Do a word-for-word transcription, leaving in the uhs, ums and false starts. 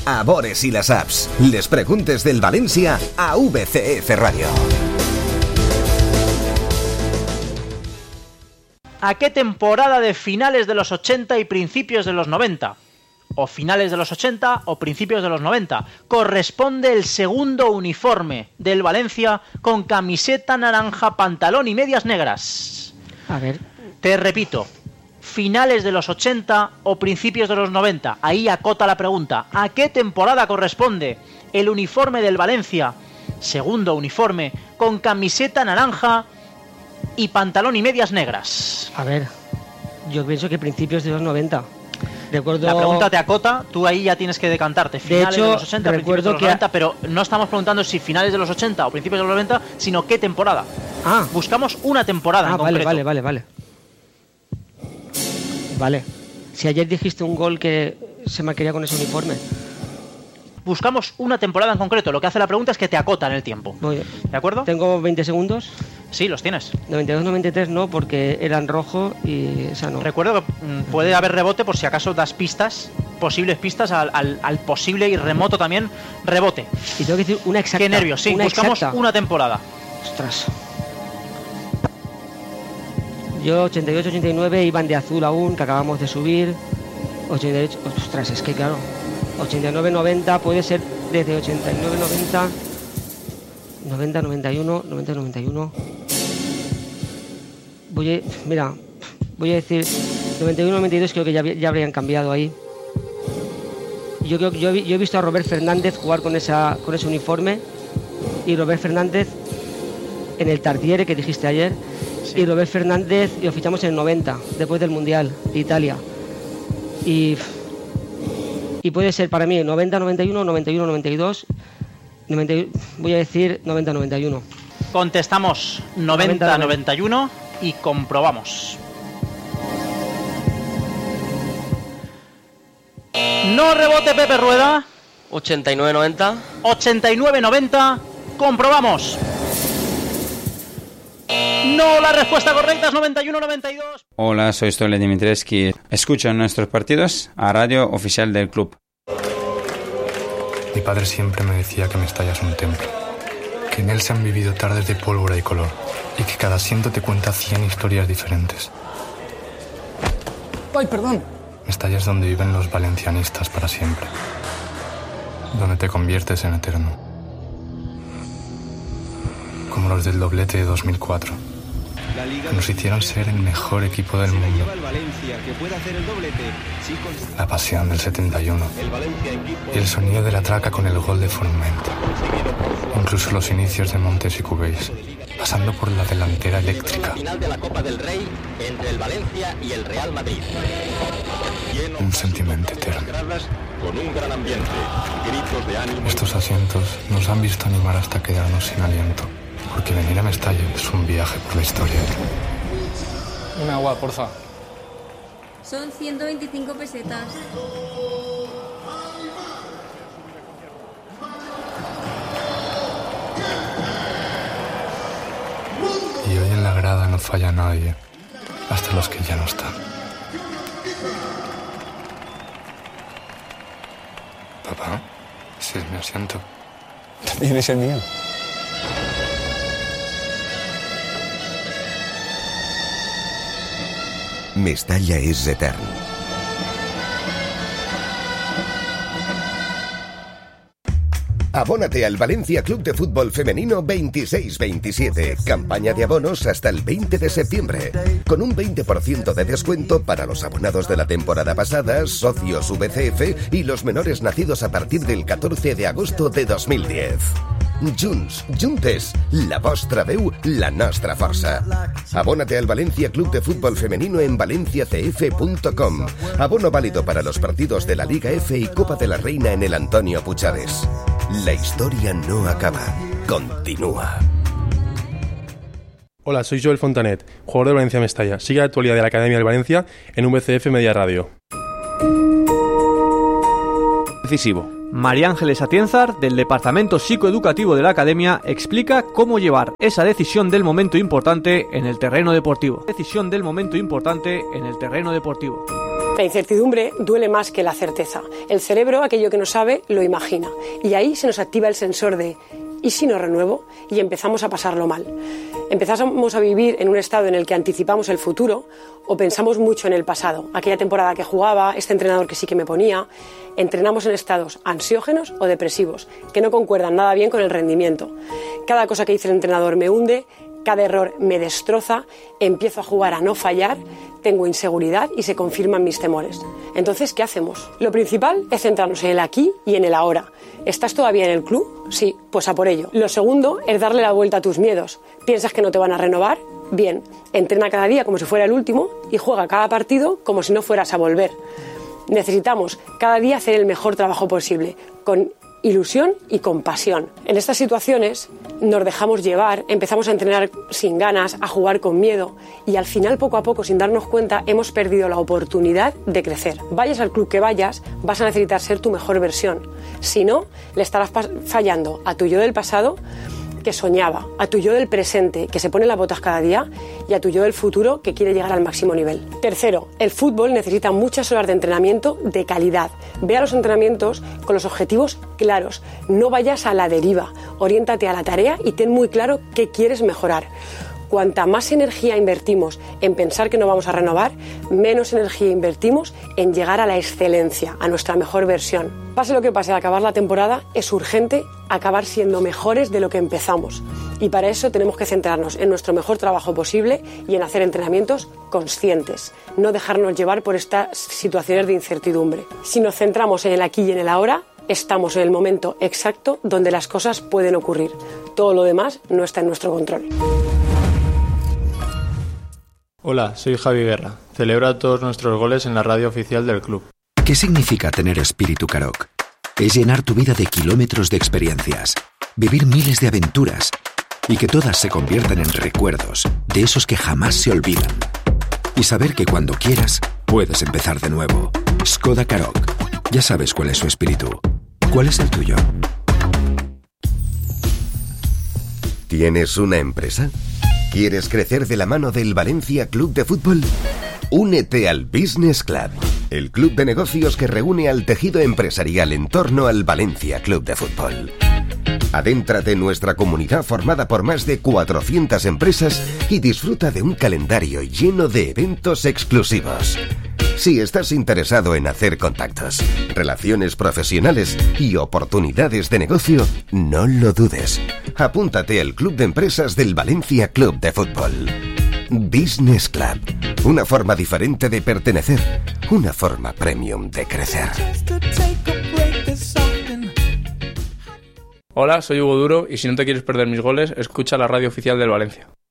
Amores y las apps. Les preguntes del Valencia a V C F Radio. ¿A qué temporada de finales de los ochenta y principios de los noventa? O finales de los ochenta o principios de los noventa. Corresponde el segundo uniforme del Valencia con camiseta naranja, pantalón y medias negras. A ver. Te repito, finales de los ochenta o principios de los noventa. Ahí acota la pregunta. ¿A qué temporada corresponde el uniforme del Valencia, segundo uniforme, con camiseta naranja y pantalón y medias negras? A ver, yo pienso que principios de los noventa. Recuerdo... La pregunta te acota, tú ahí ya tienes que decantarte. Finales de, hecho, de los ochenta, principios de los que... noventa, pero no estamos preguntando si finales de los ochenta o principios de los noventa, sino qué temporada. Ah. Buscamos una temporada ah, en concreto. Vale, vale, vale, vale. Vale. Si ayer dijiste un gol que se marcaría con ese uniforme. Buscamos una temporada en concreto. Lo que hace la pregunta es que te acota en el tiempo. Muy bien. ¿De acuerdo? ¿Tengo veinte segundos? Sí, los tienes. noventa y dos noventa y tres no, porque eran rojo y esa no. Recuerdo que mmm, puede haber rebote por si acaso das pistas, posibles pistas al, al, al posible y remoto también rebote. Y tengo que decir una exacta. Qué nervios, sí. Una Buscamos exacta. una temporada. Ostras. Yo ochenta y ocho ochenta y nueve iban de azul aún, que acabamos de subir. ochenta y ocho, ostras, es que claro. ochenta y nueve noventa puede ser desde ochenta y nueve noventa, noventa noventa y uno, noventa noventa y uno. Voy a, mira, voy a decir noventa y uno noventa y dos, creo que ya, ya habrían cambiado ahí. Yo creo que yo, yo he visto a Robert Fernández jugar con esa con ese uniforme, y Robert Fernández en el Tartiere que dijiste ayer. Sí. Y Robert Fernández y lo fichamos en el noventa, después del Mundial de Italia. Y Y puede ser para mí noventa noventa y uno, noventa y uno noventa y dos, noventa, voy a decir noventa noventa y uno. Contestamos noventa noventa y uno y comprobamos. No rebote Pepe Rueda. ochenta y nueve noventa. ochenta y nueve noventa. Comprobamos. No, la respuesta correcta es noventa y uno noventa y dos. Hola, soy Stole Dimitrescu. Escuchan nuestros partidos a radio oficial del club. Mi padre siempre me decía que Mestalla es un templo, que en él se han vivido tardes de pólvora y color, y que cada asiento te cuenta cien historias diferentes. ¡Ay, perdón! Mestalla es donde viven los valencianistas para siempre, donde te conviertes en eterno, como los del doblete de dos mil cuatro. Nos hicieron ser el mejor equipo del mundo. La pasión del setenta y uno y el sonido de la traca con el gol de Forment. Incluso los inicios de Montes y Cubéis, pasando por la delantera eléctrica. Un sentimiento eterno. Estos asientos nos han visto animar hasta quedarnos sin aliento. Porque venir a Mestalla es un viaje por la historia. Un agua, porfa. Son ciento veinticinco pesetas. Y hoy en la grada no falla nadie, hasta los que ya no están. Papá, ese es mi asiento. También es el mío. Mestalla és etern. Abónate al Valencia Club de Fútbol Femenino veintiséis veintisiete. Campaña de abonos hasta el veinte de septiembre. Con un veinte por ciento de descuento para los abonados de la temporada pasada, socios V C F y los menores nacidos a partir del catorce de agosto de dos mil diez. Junts, juntes, la vostra veu, la nostra força. Abónate al Valencia Club de Fútbol Femenino en valencia c f punto com. Abono válido para los partidos de la Liga F y Copa de la Reina en el Antonio Puigades. La historia no acaba, continúa. Hola, soy Joel Fontanet, jugador de Valencia Mestalla. Sigue la actualidad de la Academia del Valencia en V C F Media Radio. Decisivo. María Ángeles Atienzar, del Departamento Psicoeducativo de la Academia, explica cómo llevar esa decisión del momento importante en el terreno deportivo. Decisión del momento importante en el terreno deportivo. La incertidumbre duele más que la certeza. El cerebro, aquello que no sabe, lo imagina. Y ahí se nos activa el sensor de ¿y si no renuevo? Y empezamos a pasarlo mal. Empezamos a vivir en un estado en el que anticipamos el futuro o pensamos mucho en el pasado. Aquella temporada que jugaba, este entrenador que sí que me ponía. Entrenamos en estados ansiógenos o depresivos, que no concuerdan nada bien con el rendimiento. Cada cosa que dice el entrenador me hunde, cada error me destroza, empiezo a jugar a no fallar, tengo inseguridad y se confirman mis temores. Entonces, ¿qué hacemos? Lo principal es centrarnos en el aquí y en el ahora. ¿Estás todavía en el club? Sí, pues a por ello. Lo segundo es darle la vuelta a tus miedos. ¿Piensas que no te van a renovar? Bien, entrena cada día como si fuera el último y juega cada partido como si no fueras a volver. Necesitamos cada día hacer el mejor trabajo posible, con ilusión y con pasión. En estas situaciones nos dejamos llevar, empezamos a entrenar sin ganas, a jugar con miedo y al final, poco a poco, sin darnos cuenta, hemos perdido la oportunidad de crecer. Vayas al club que vayas, vas a necesitar ser tu mejor versión. Si no, le estarás fallando a tu yo del pasado que soñaba, a tu yo del presente que se pone las botas cada día y a tu yo del futuro que quiere llegar al máximo nivel. Tercero, el fútbol necesita muchas horas de entrenamiento de calidad. Ve a los entrenamientos con los objetivos claros, no vayas a la deriva, oriéntate a la tarea y ten muy claro qué quieres mejorar. Cuanta más energía invertimos en pensar que no vamos a renovar, menos energía invertimos en llegar a la excelencia, a nuestra mejor versión. Pase lo que pase al acabar la temporada, es urgente acabar siendo mejores de lo que empezamos. Y para eso tenemos que centrarnos en nuestro mejor trabajo posible y en hacer entrenamientos conscientes, no dejarnos llevar por estas situaciones de incertidumbre. Si nos centramos en el aquí y en el ahora, estamos en el momento exacto donde las cosas pueden ocurrir. Todo lo demás no está en nuestro control. Hola, soy Javi Guerra. Celebra todos nuestros goles en la radio oficial del club. ¿Qué significa tener espíritu Karoq? Es llenar tu vida de kilómetros de experiencias, vivir miles de aventuras y que todas se conviertan en recuerdos, de esos que jamás se olvidan. Y saber que cuando quieras, puedes empezar de nuevo. Skoda Karoq. Ya sabes cuál es su espíritu. ¿Cuál es el tuyo? ¿Tienes una empresa? ¿Quieres crecer de la mano del Valencia Club de Fútbol? Únete al Business Club, el club de negocios que reúne al tejido empresarial en torno al Valencia Club de Fútbol. Adéntrate en nuestra comunidad formada por más de cuatrocientas empresas y disfruta de un calendario lleno de eventos exclusivos. Si estás interesado en hacer contactos, relaciones profesionales y oportunidades de negocio, no lo dudes. Apúntate al Club de Empresas del Valencia Club de Fútbol. Business Club. Una forma diferente de pertenecer. Una forma premium de crecer. Hola, soy Hugo Duro y si no te quieres perder mis goles, escucha la radio oficial del Valencia.